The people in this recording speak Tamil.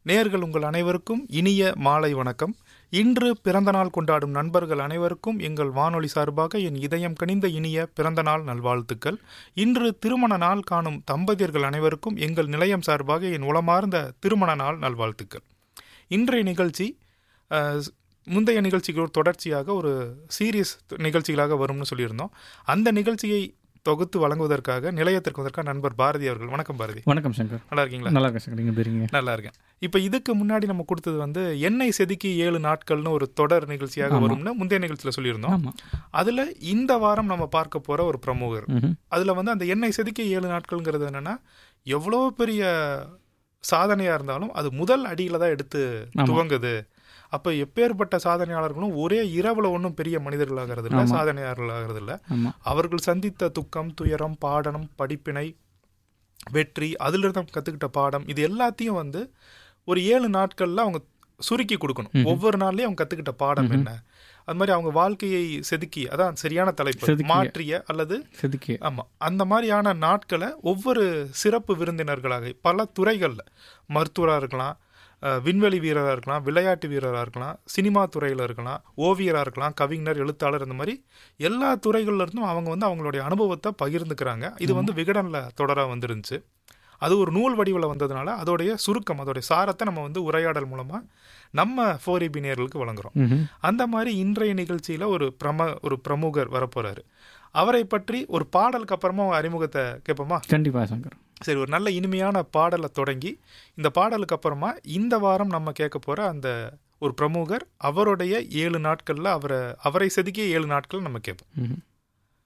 நேயர்கள் உங்கள் அனைவருக்கும் இனிய மாலை வணக்கம். இன்று பிறந்தநாள் கொண்டாடும் நண்பர்கள் அனைவருக்கும் எங்கள் வானொலி சார்பாக என் இதயம் கனிந்த இனிய பிறந்தநாள் நல்வாழ்த்துக்கள். இன்று திருமண நாள் காணும் தம்பதியர்கள் அனைவருக்கும் எங்கள் நிலையம் சார்பாக என் உளமார்ந்த திருமண நாள் நல்வாழ்த்துக்கள். இன்றைய நிகழ்ச்சி முந்தைய நிகழ்ச்சிகளோடு தொடர்ச்சியாக ஒரு சீரியஸ் நிகழ்ச்சிகளாக வரும்னு சொல்லியிருந்தோம். அந்த நிகழ்ச்சியை தொகுத்து வழங்குவதற்காக நிலையத்திற்கு வந்ததற்காக நண்பர் பாரதி அவர்கள். வணக்கம் பாரதி. வணக்கம் சங்கர். நல்லா இருக்கீங்களா? நல்லா இருக்கேன் சங்கர். நீங்கள் இருக்கீங்க? நல்லா இருக்கேன். இப்போ இதுக்கு முன்னாடி நம்ம கொடுத்தது எண்ணெய் செதுக்கி 7 நாட்கள்னு ஒரு தொடர் நிகழ்ச்சியாக வரும்னு முந்தைய நிகழ்ச்சியில் சொல்லியிருந்தோம். அதில் இந்த வாரம் நம்ம பார்க்க போகிற ஒரு பிரமுகர். அதில் அந்த எண்ணெய் செதுக்கி 7 நாட்கள்ங்கிறது என்னென்னா, எவ்வளோ பெரிய சாதனையாக இருந்தாலும் அது முதல் அடியில் தான் எடுத்து துவங்குது. அப்போ எப்பேற்பட்ட சாதனையாளர்களும் ஒரே இரவில் ஒன்றும் பெரிய மனிதர்களாகிறது இல்லை, சாதனையாளர்களாகிறது இல்லை. அவர்கள் சந்தித்த துக்கம், துயரம், பாடனம், படிப்பினை, வெற்றி, அதிலிருந்து கற்றுக்கிட்ட பாடம், இது எல்லாத்தையும் ஒரு 7 நாட்களில் அவங்க சுருக்கி கொடுக்கணும். ஒவ்வொரு நாள்லேயும் அவங்க கற்றுக்கிட்ட பாடம் என்ன, அது மாதிரி அவங்க வாழ்க்கையை செதுக்கி, அதான் சரியான தலைப்பு, மாற்றிய அல்லது செதுக்கி, ஆமாம், அந்த மாதிரியான நாட்களை ஒவ்வொரு சிறப்பு விருந்தினர்களாக பல துறைகளில், மருத்துவராக இருக்கலாம், விண்வெளி வீரராக இருக்கலாம், விளையாட்டு வீரராக இருக்கலாம், சினிமா துறையில் இருக்கலாம், ஓவியராக இருக்கலாம், கவிஞர், எழுத்தாளர், இந்த மாதிரி எல்லா துறைகளில் இருந்தும் அவங்க அவங்களுடைய அனுபவத்தை பகிர்ந்துக்கிறாங்க. இது விகடனில் தொடராக வந்துருந்துச்சு. அது ஒரு நூல் வடிவில் வந்ததுனால அதோடைய சுருக்கம், அதோடைய சாரத்தை நம்ம உரையாடல் மூலமாக நம்ம 4EB நேயர்களுக்கு வழங்குறோம். அந்த மாதிரி இன்றைய நிகழ்ச்சியில் ஒரு பிரமுகர் வரப்போறாரு. அவரை பற்றி ஒரு பாடலுக்கு அப்புறமா அறிமுகத்தை கேட்போமா? கண்டிப்பாக சங்கர். சரி, ஒரு நல்ல இனிமையான பாடலை தொடங்கி இந்த பாடலுக்கு அப்புறமா இந்த வாரம் நம்ம கேட்க போகிற அந்த ஒரு பிரமுகர், அவருடைய 7 நாட்களில் அவரை செதுக்கிய 7 நாட்கள் நம்ம கேட்போம்.